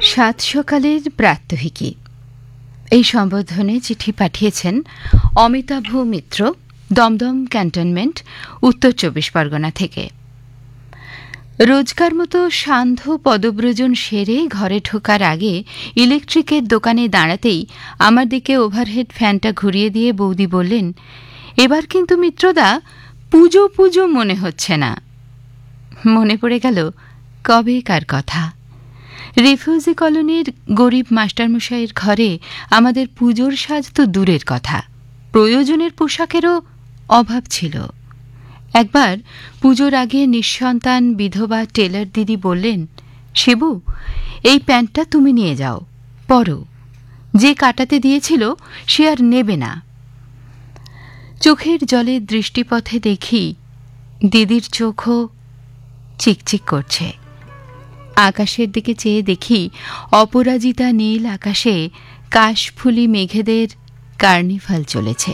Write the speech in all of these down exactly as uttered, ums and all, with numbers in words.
সাত সকালের প্রাত্যহিকী এই সম্বোধনে চিঠি পাঠিয়েছেন অমিতাভ মিত্র, দমদম ক্যান্টনমেন্ট, উত্তর চব্বিশ পরগনা থেকে। রোজকার মতো সান্ধ্য পদব্রজন সেরে ঘরে ঢোকার আগে ইলেকট্রিকের দোকানে দাঁড়াতেই আমার দিকে ওভারহেড ফ্যানটা ঘুরিয়ে দিয়ে বৌদি বললেন, এবার কিন্তু মিত্রদা পুজো পুজো মনে হচ্ছে না। মনে পড়ে গেল কবেকার কথা। রিফিউজি কলোনির গরিব মাস্টারমশাইয়ের ঘরে আমাদের পুজোর সাজ তো দূরের কথা, প্রয়োজনের পোশাকেরও অভাব ছিল। একবার পুজোর আগে নিঃসন্তান বিধবা টেলার দিদি বললেন, শিবু, এই প্যান্টটা তুমি নিয়ে যাও, পরো, যে কাটাতে দিয়েছিল সে আর নেবে না। চোখের জলে দৃষ্টিপথে দেখি দিদির চোখও চিকচিক করছে। আকাশের দিকে চেয়ে দেখি অপরাজিতা নীল আকাশে কাশফুলি মেঘেদের কার্নিভাল চলেছে।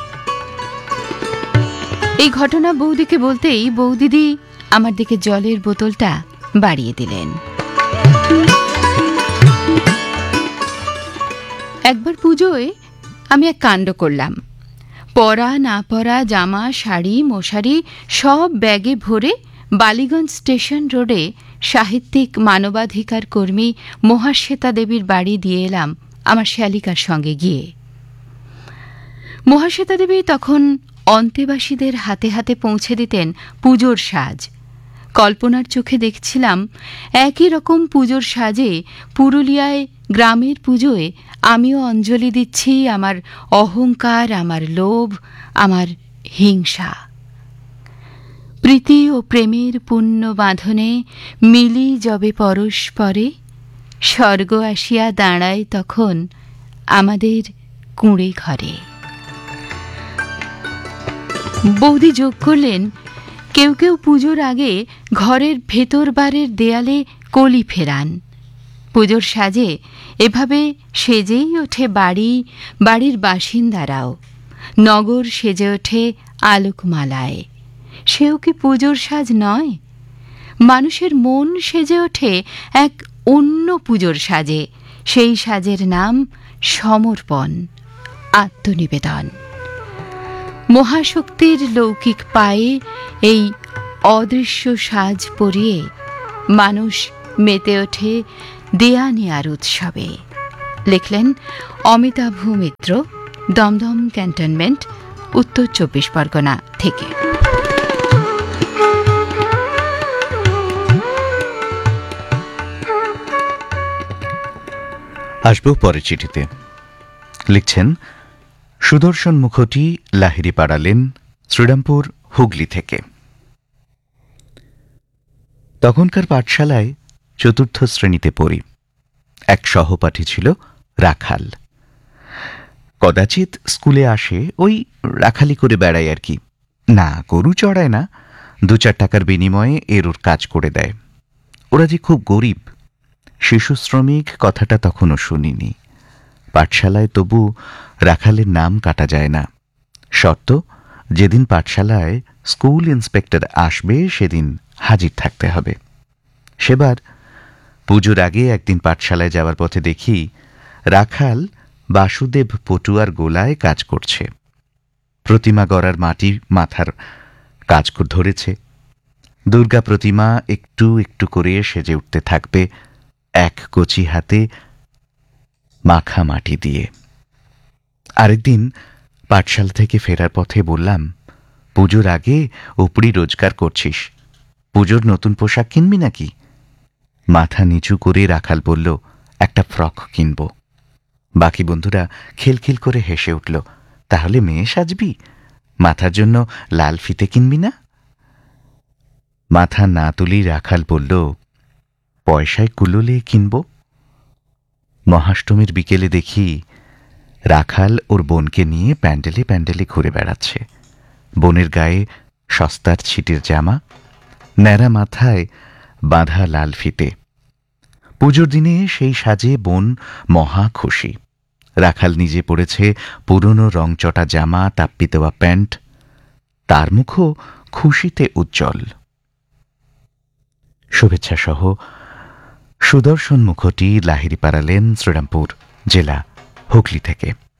এই ঘটনা বৌদিকে বলতেই বৌদিদি আমার দিকে জলের বোতলটা বাড়িয়ে দিলেন। একবার পুজোয় আমি এক কাণ্ড করলাম। পরা না পরা জামা, শাড়ি, মশারি সব ব্যাগে ভরে বালিগঞ্জ স্টেশন রোডে সাহিত্যিক মানবাধিকার কর্মী মহাশ্বেতা দেবীর বাড়ি দিয়ে এলাম আমার শ্যালিকার সঙ্গে গিয়ে। মহাশ্বেতা দেবী তখন অন্তেবাসীদের হাতে হাতে পৌঁছে দিতেন পুজোর সাজ। কল্পনার চোখে দেখছিলাম একই রকম পুজোর সাজে পুরুলিয়ায় গ্রামের পুজোয় আমিও অঞ্জলি দিচ্ছি আমার অহংকার, আমার লোভ, আমার হিংসা। প্রীতি ও প্রেমের পুণ্য বাঁধনে মিলি যবে পরস্পরে, স্বর্গ আসিয়া দাঁড়ায় তখন আমাদের কুঁড়ে ঘরে। বৌদি যোগ করলেন, কেউ কেউ পুজোর আগে ঘরের ভেতর বারের দেয়ালে কলি ফেরান। পুজোর সাজে এভাবে সেজেই ওঠে বাড়ি, বাড়ির বাসিন্দারাও। নগর সেজে ওঠে আলোকমালায়। সেও কি পুজোর সাজ নয়? মানুষের মন সেজে ওঠে এক অন্য পুজোর সাজে। সেই সাজের নাম সমর্পণ, আত্মনিবেদন। মহাশক্তির লৌকিক পায়ে এই অদৃশ্য সাজ পরিয়ে মানুষ মেতে ওঠে দেয়া নেয়ার উৎসবে। লিখলেন অমিতাভ মিত্র, দমদম ক্যান্টনমেন্ট, উত্তর চব্বিশ পরগনা থেকে। আসব পরের চিঠিতে। লিখছেন সুদর্শন মুখোটি, লাহিড়ী পাড়ালেন, শ্রীরামপুর, হুগলি থেকে। তখনকার পাঠশালায় চতুর্থ শ্রেণীতে পড়ি। এক সহপাঠী ছিল রাখাল। কদাচিৎ স্কুলে আসে, ওই রাখালি করে বেড়ায় আর কি। না, গরু চড়ায় না, দু চার টাকার বিনিময়ে এর ওর কাজ করে দেয়। ওরা যে খুব গরিব, শিশু শ্রমিক কথাটা তখনও শুনিনি। পাঠশালায় তবু রাখালের নাম কাটা যায় না। শর্ত, যেদিন পাঠশালায় স্কুল ইন্সপেক্টর আসবে সেদিন হাজির থাকতে হবে। সেবার পুজোর আগে একদিন পাঠশালায় যাওয়ার পথে দেখি রাখাল বাসুদেব পটুয়ার গোলায় কাজ করছে। প্রতিমা গড়ার মাটি মাথার কাজ ধরেছে। দুর্গা প্রতিমা একটু একটু করে সেজে উঠতে থাকবে এক কচি হাতে মাখা মাটি দিয়ে। আরেকদিন পাঠশালা থেকে ফেরার পথে বললাম, পুজোর আগে উপরি রোজগার করছিস, পুজোর নতুন পোশাক কিনবি নাকি? মাথা নিচু করে রাখাল বলল, একটা ফ্রক কিনব। বাকি বন্ধুরা খিলখিল করে হেসে উঠল, তাহলে মেয়ে সাজবি, মাথার জন্য লাল ফিতে কিনবি না? মাথা না তুলি রাখাল বলল, পয়সায় কুলোলে কিনব। মহাষ্টমীর বিকেলে দেখি রাখাল ওর বোনকে নিয়ে প্যান্ডেলে প্যান্ডেলে ঘুরে বেড়াচ্ছে। বোনের গায়ে সস্তার ছিটের জামা, ন্যাড়া মাথায় বাঁধা লাল ফিতে। পুজোর দিনে সেই সাজে বোন মহা খুশি। রাখাল নিজে পড়েছে পুরনো রংচটা জামা, তাপ্পি দেওয়া প্যান্ট। তার মুখও খুশিতে উজ্জ্বল। শুভেচ্ছাসহ সুদর্শন মুখোটি লাহিড়ী পাড়ালেন শ্রীরামপুর জেলা হুগলি থেকে।